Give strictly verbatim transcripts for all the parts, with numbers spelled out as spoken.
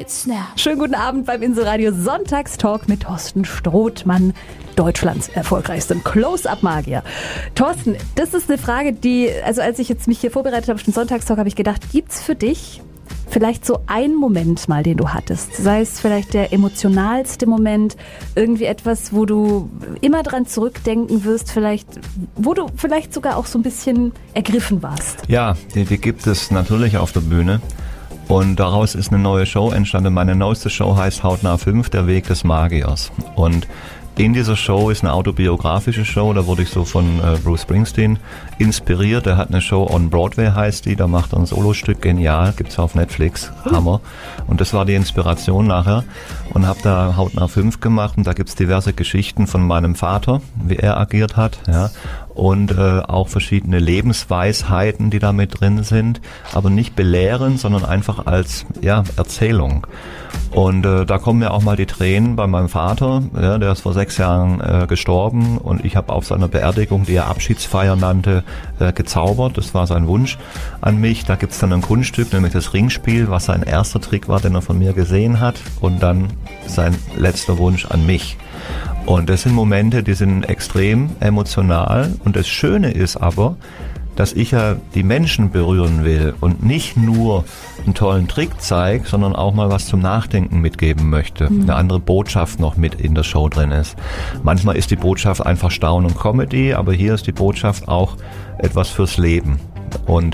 Blitzner. Schönen guten Abend beim Inselradio Sonntagstalk mit Thorsten Strothmann, Deutschlands erfolgreichstem Close-Up-Magier. Thorsten, das ist eine Frage, die, also als ich jetzt mich hier vorbereitet habe auf den Sonntagstalk, habe ich gedacht, gibt's für dich vielleicht so einen Moment mal, den du hattest? Sei es vielleicht der emotionalste Moment, irgendwie etwas, wo du immer dran zurückdenken wirst, vielleicht, wo du vielleicht sogar auch so ein bisschen ergriffen warst. Ja, die, die gibt es natürlich auf der Bühne. Und daraus ist eine neue Show entstanden. Meine neueste Show heißt Hautnah fünf, der Weg des Magiers. Und in dieser Show ist eine autobiografische Show, da wurde ich so von äh, Bruce Springsteen inspiriert. Er hat eine Show On Broadway, heißt die, da macht er ein Solostück, genial, gibt's auf Netflix, Hammer. Und das war die Inspiration nachher und habe da Hautnah fünf gemacht und da gibt's diverse Geschichten von meinem Vater, wie er agiert hat, ja. Und äh, auch verschiedene Lebensweisheiten, die da mit drin sind, aber nicht belehrend, sondern einfach als ja Erzählung. Und äh, da kommen ja auch mal die Tränen bei meinem Vater, ja, der ist vor sechs Jahren äh, gestorben und ich habe auf seiner Beerdigung, die er Abschiedsfeier nannte, äh, gezaubert. Das war sein Wunsch an mich. Da gibt's dann ein Kunststück, nämlich das Ringspiel, was sein erster Trick war, den er von mir gesehen hat, und dann sein letzter Wunsch an mich. Und das sind Momente, die sind extrem emotional. Und das Schöne ist aber, dass ich ja die Menschen berühren will und nicht nur einen tollen Trick zeige, sondern auch mal was zum Nachdenken mitgeben möchte. Mhm. Eine andere Botschaft noch mit in der Show drin ist. Manchmal ist die Botschaft einfach Staunen und Comedy, aber hier ist die Botschaft auch etwas fürs Leben. Und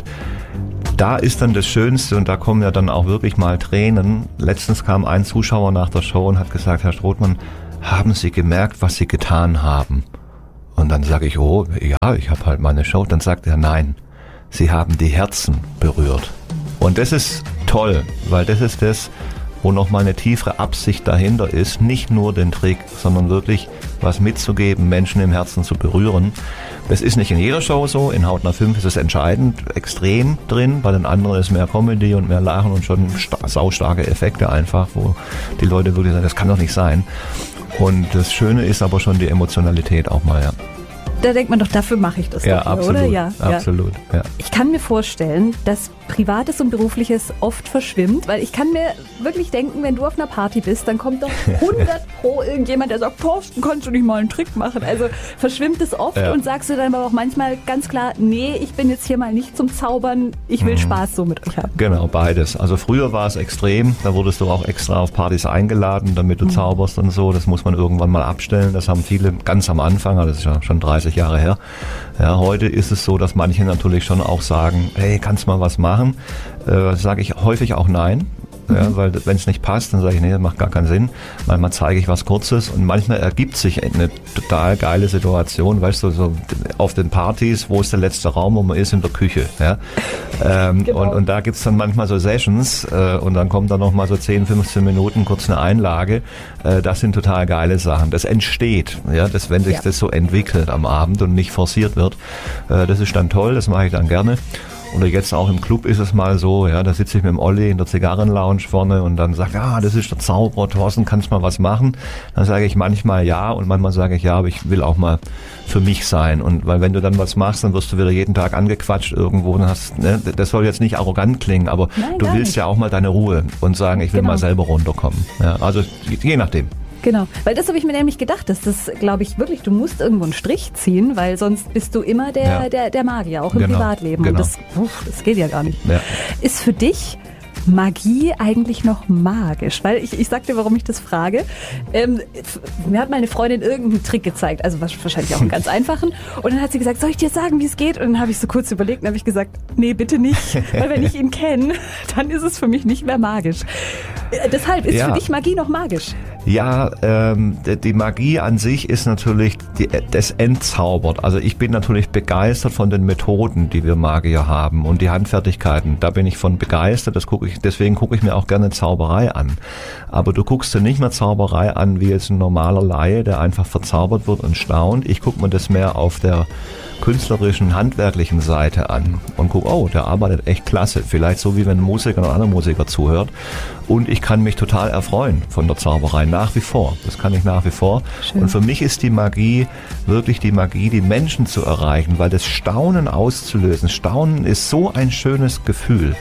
da ist dann das Schönste, und da kommen ja dann auch wirklich mal Tränen. Letztens kam ein Zuschauer nach der Show und hat gesagt, Herr Strothmann, haben Sie gemerkt, was Sie getan haben? Und dann sage ich, oh, ja, ich habe halt meine Show. Dann sagt er, nein, Sie haben die Herzen berührt. Und das ist toll, weil das ist das, wo nochmal eine tiefere Absicht dahinter ist. Nicht nur den Trick, sondern wirklich was mitzugeben, Menschen im Herzen zu berühren. Das ist nicht in jeder Show so. In Hautnah fünf ist es entscheidend extrem drin. Bei den anderen ist mehr Comedy und mehr Lachen und schon sta- saustarke Effekte einfach, wo die Leute wirklich sagen, das kann doch nicht sein. Und das Schöne ist aber schon die Emotionalität auch mal, ja. Da denkt man doch, dafür mache ich das ja, doch, absolut, oder? Ja, absolut. Ja. Ich kann mir vorstellen, dass Privates und Berufliches oft verschwimmt, weil ich kann mir wirklich denken, wenn du auf einer Party bist, dann kommt doch hundert pro irgendjemand, der sagt, Thorsten, kannst du nicht mal einen Trick machen? Also verschwimmt es oft ja. Und sagst du dann aber auch manchmal ganz klar, nee, ich bin jetzt hier mal nicht zum Zaubern, ich will mhm. Spaß so mit euch haben. Genau, beides. Also früher war es extrem, da wurdest du auch extra auf Partys eingeladen, damit du mhm. zauberst und so, das muss man irgendwann mal abstellen, das haben viele ganz am Anfang, also das ist ja schon dreißig Jahre her. Ja, heute ist es so, dass manche natürlich schon auch sagen, hey, kannst du mal was machen? Äh, sage ich häufig auch nein. Ja, weil wenn es nicht passt, dann sage ich, nee, das macht gar keinen Sinn. Manchmal zeige ich was Kurzes und manchmal ergibt sich eine total geile Situation, weißt du, so auf den Partys, wo ist der letzte Raum, wo man ist, in der Küche. Ja? Ähm, genau. und, und da gibt's dann manchmal so Sessions äh, und dann kommt dann nochmal so zehn, fünfzehn Minuten kurz eine Einlage. Äh, das sind total geile Sachen. Das entsteht, ja, das, wenn sich ja. das so entwickelt am Abend und nicht forciert wird. Äh, das ist dann toll, das mache ich dann gerne. Oder jetzt auch im Club ist es mal so, ja, da sitze ich mit dem Olli in der Zigarrenlounge vorne und dann sagt, ja, das ist der Zauberer, Thorsten, kannst du mal was machen? Dann sage ich manchmal ja und manchmal sage ich ja, aber ich will auch mal für mich sein. Und weil wenn du dann was machst, dann wirst du wieder jeden Tag angequatscht irgendwo und hast, ne, das soll jetzt nicht arrogant klingen, aber Nein, du willst nicht. ja auch mal deine Ruhe und sagen, ich will genau. mal selber runterkommen. Ja, also je nachdem. Genau, weil das habe ich mir nämlich gedacht, dass das, glaube ich, wirklich, du musst irgendwo einen Strich ziehen, weil sonst bist du immer der, ja. der, der Magier, auch im genau. Privatleben. Genau. Und das, uff, das geht ja gar nicht. Ja. Ist für dich Magie eigentlich noch magisch? Weil ich, ich sag dir, warum ich das frage. Ähm, mir hat meine Freundin irgendeinen Trick gezeigt, also wahrscheinlich auch einen ganz einfachen. Und dann hat sie gesagt, soll ich dir sagen, wie es geht? Und dann habe ich so kurz überlegt und habe ich gesagt, nee, bitte nicht. Weil wenn ich ihn kenne, dann ist es für mich nicht mehr magisch. Äh, deshalb ist ja. für dich Magie noch magisch? Ja, ähm, die Magie an sich ist natürlich die, das Entzaubert. Also ich bin natürlich begeistert von den Methoden, die wir Magier haben und die Handfertigkeiten. Da bin ich von begeistert. Das gucke ich, deswegen gucke ich mir auch gerne Zauberei an. Aber du guckst dir nicht mehr Zauberei an wie jetzt ein normaler Laie, der einfach verzaubert wird und staunt. Ich gucke mir das mehr auf der künstlerischen, handwerklichen Seite an und guck, oh, der arbeitet echt klasse. Vielleicht so, wie wenn ein Musiker oder ein anderer Musiker zuhört. Und ich kann mich total erfreuen von der Zauberei, nach wie vor. Das kann ich nach wie vor. Schön. Und für mich ist die Magie wirklich die Magie, die Menschen zu erreichen, weil das Staunen auszulösen. Staunen ist so ein schönes Gefühl.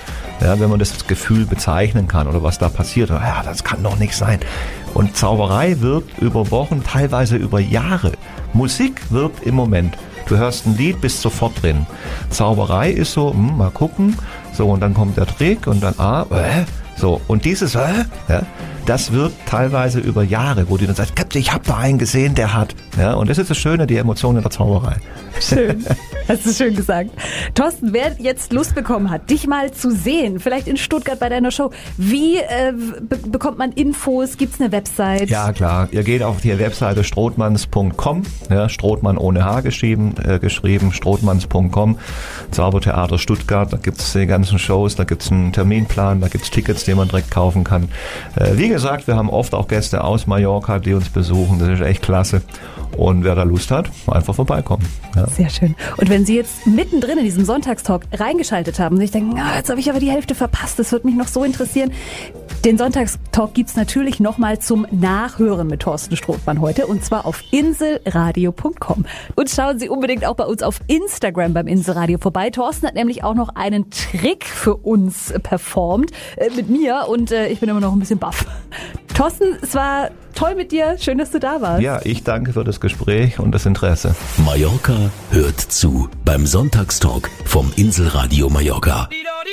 ja, wenn man das Gefühl bezeichnen kann oder was da passiert. Ja, das kann doch nicht sein. Und Zauberei wirkt über Wochen, teilweise über Jahre. Musik wirkt im Moment. Du hörst ein Lied, bist sofort drin. Zauberei ist so, hm, mal gucken, so und dann kommt der Trick und dann, ah, äh, so. Und dieses, äh, ja, das wirkt teilweise über Jahre, wo du dann sagst, ich habe da einen gesehen, der hat. Ja, und das ist das Schöne, die Emotionen der Zauberei. Schön, hast du schön gesagt. Thorsten, wer jetzt Lust bekommen hat, dich mal zu sehen, vielleicht in Stuttgart bei deiner Show, wie äh, be- bekommt man Infos? Gibt es eine Website? Ja, klar. Ihr geht auf die Webseite strothmanns punkt com, ja, Strothmann ohne H geschrieben, äh, geschrieben strothmanns punkt com, Zaubertheater Stuttgart, da gibt's die ganzen Shows, da gibt's einen Terminplan, da gibt's Tickets, die man direkt kaufen kann. Äh, wie gesagt, wir haben oft auch Gäste aus Mallorca, die uns besuchen, das ist echt klasse. Und wer da Lust hat, einfach vorbeikommen. Ja. Sehr schön. Und wenn Sie jetzt mittendrin in diesem Sonntagstalk reingeschaltet haben und sich denken, ah, jetzt habe ich aber die Hälfte verpasst, das würde mich noch so interessieren. Den Sonntagstalk gibt's natürlich nochmal zum Nachhören mit Thorsten Strothmann heute und zwar auf inselradio punkt com. Und schauen Sie unbedingt auch bei uns auf Instagram beim Inselradio vorbei. Thorsten hat nämlich auch noch einen Trick für uns performt äh, mit mir und äh, ich bin immer noch ein bisschen baff. Thorsten, es war toll mit dir. Schön, dass du da warst. Ja, ich danke für das Gespräch und das Interesse. Mallorca hört zu beim Sonntagstalk vom Inselradio Mallorca.